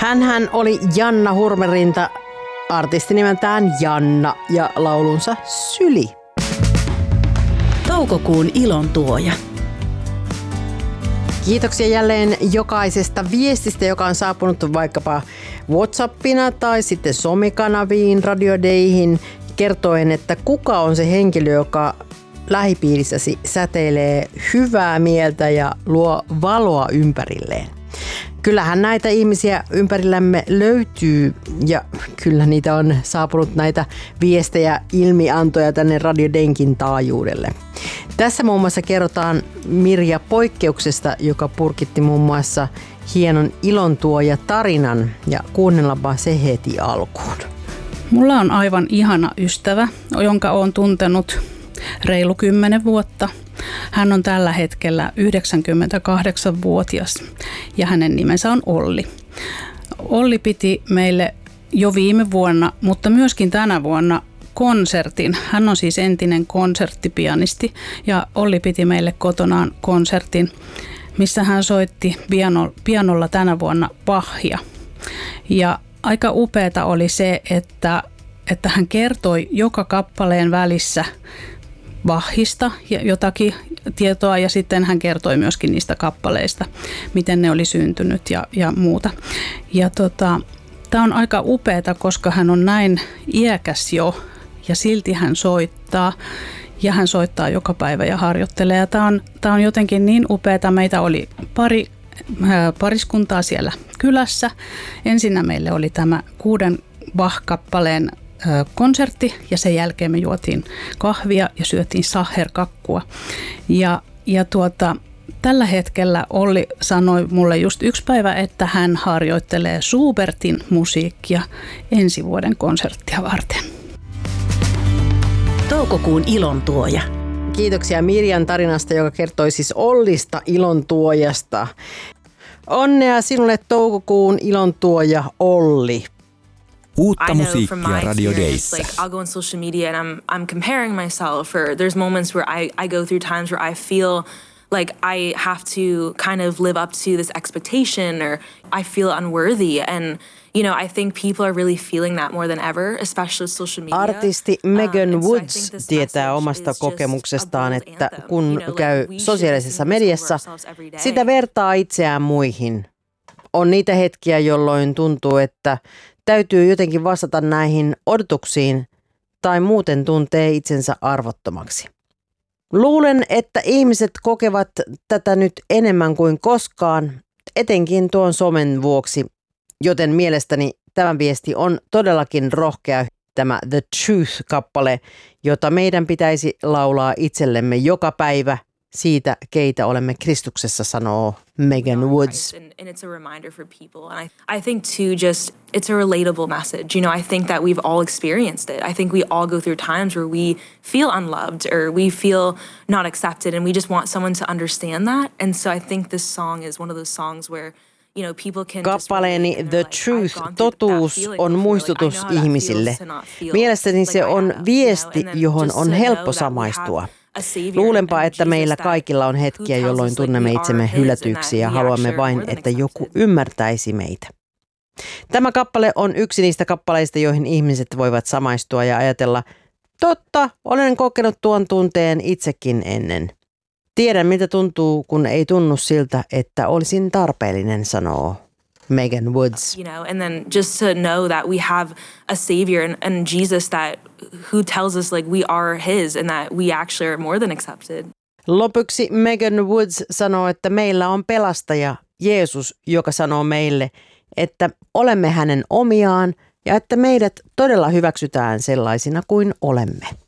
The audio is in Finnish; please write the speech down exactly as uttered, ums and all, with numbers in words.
Hänhän oli Janna Hurmerinta, artisti nimeltään Janna ja laulunsa Syli. Toukokuun ilontuoja. Kiitoksia jälleen jokaisesta viestistä, joka on saapunut vaikkapa WhatsAppina tai sitten somekanaviin, radiodeihin, kertoen, että kuka on se henkilö, joka lähipiirissäsi säteilee hyvää mieltä ja luo valoa ympärilleen. Kyllähän näitä ihmisiä ympärillämme löytyy ja kyllä niitä on saapunut näitä viestejä, ilmiantoja tänne Radio Denkin taajuudelle. Tässä muun muassa kerrotaan Mirja Poikkeuksesta, joka purkitti muun muassa hienon ilontuoja tarinan ja kuunnellaanpa se heti alkuun. Mulla on aivan ihana ystävä, jonka olen tuntenut reilu kymmenen vuotta. Hän on tällä hetkellä yhdeksänkymmentäkahdeksanvuotias ja hänen nimensä on Olli. Olli piti meille jo viime vuonna, mutta myöskin tänä vuonna konsertin. Hän on siis entinen konserttipianisti ja Olli piti meille kotonaan konsertin, missä hän soitti pianolla tänä vuonna Bachia. Ja aika upeata oli se, että, että hän kertoi joka kappaleen välissä Bachista ja jotakin tietoa ja sitten hän kertoi myöskin niistä kappaleista, miten ne oli syntynyt ja, ja muuta. Ja tota, tämä on aika upeata, koska hän on näin iäkäs jo ja silti hän soittaa ja hän soittaa joka päivä ja harjoittelee. Ja tämä on, tämä on jotenkin niin upeata. Meitä oli pari pariskuntaa siellä kylässä. Ensinnä meille oli tämä kuuden Bach-kappaleen konsertti ja sen jälkeen me juotiin kahvia ja syötiin saherkakkua. Ja, ja tuota, tällä hetkellä Olli sanoi mulle just yksi päivä, että hän harjoittelee Schubertin musiikkia ensi vuoden konserttia varten. Toukokuun ilontuoja. Kiitoksia Mirjan tarinasta, joka kertoi siis Ollista ilontuojasta. Onnea sinulle toukokuun ilontuoja Olli. Uutta musiikkia Radio Dayssä. Like I'll go on social media and I'm I'm comparing myself, or there's moments where I I go through times where I feel like I have to kind of live up to this expectation, or I feel unworthy. And you know, I think people are really feeling that more than ever, especially social media. Artisti Megan Woods tietää omasta kokemuksestaan, että kun käy sosiaalisessa mediassa, sitä vertaa itseään muihin. On niitä hetkiä, jolloin tuntuu, että täytyy jotenkin vastata näihin odotuksiin tai muuten tuntee itsensä arvottomaksi. Luulen, että ihmiset kokevat tätä nyt enemmän kuin koskaan, etenkin tuon somen vuoksi, joten mielestäni tämä viesti on todellakin rohkea, tämä The Truth-kappale, jota meidän pitäisi laulaa itsellemme joka päivä siitä, keitä olemme Kristuksessa, sanoo Megan Woods. And, and it's a reminder for people. And I, I think too, just it's a relatable message. You know, I think that we've all experienced it. I think we all go through times where we feel unloved or we feel not accepted, and we just want someone to understand that. And so I think this song is one of those songs where you know, people can. Kappaleeni The Truth, totuus, on muistutus ihmisille. Mielestäni se on viesti, johon on helppo samaistua. Luulenpa, että meillä kaikilla on hetkiä, jolloin tunnemme itsemme hylätyksi ja haluamme vain, että joku ymmärtäisi meitä. Tämä kappale on yksi niistä kappaleista, joihin ihmiset voivat samaistua ja ajatella, totta, olen kokenut tuon tunteen itsekin ennen. Tiedän, mitä tuntuu, kun ei tunnu siltä, että olisin tarpeellinen, sanoo Megan Woods. You know, and then just to know that we have a savior and, and Jesus that who tells us like we are his and that we actually are more than accepted. Lopuksi Megan Woods sanoo, että meillä on pelastaja Jeesus, joka sanoo meille, että olemme hänen omiaan ja että meidät todella hyväksytään sellaisina kuin olemme.